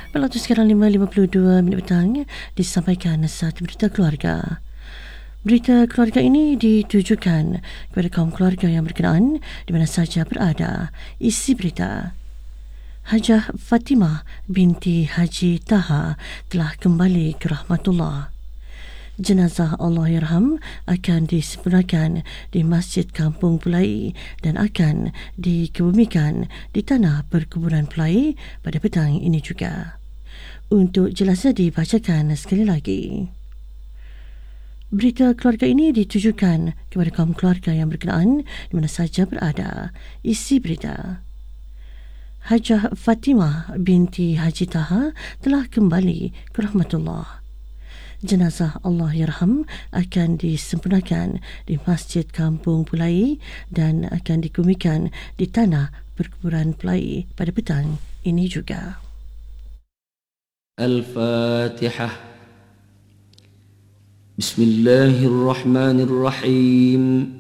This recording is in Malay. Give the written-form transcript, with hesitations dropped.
Waktu sekarang 5.52 minit petang disampaikan satu berita keluarga. Berita keluarga ini ditujukan kepada kaum keluarga yang berkenaan di mana saja berada. Isi berita: Hajah Fatimah binti Haji Taha telah kembali ke rahmatullah. Jenazah Allahyarham akan disempurnakan di Masjid Kampung Pulai dan akan dikebumikan di tanah perkuburan Pulai pada petang ini juga. Untuk jelasnya dibacakan sekali lagi. Berita keluarga ini ditujukan kepada kaum keluarga yang berkenaan di mana saja berada. Isi berita: Hajah Fatimah binti Haji Taha telah kembali ke rahmatullah. Jenazah Allahyarham akan disempurnakan di Masjid Kampung Pulai dan akan dikumikan di tanah perkuburan Pulai pada petang ini juga. Al-Fatihah. Bismillahirrahmanirrahim.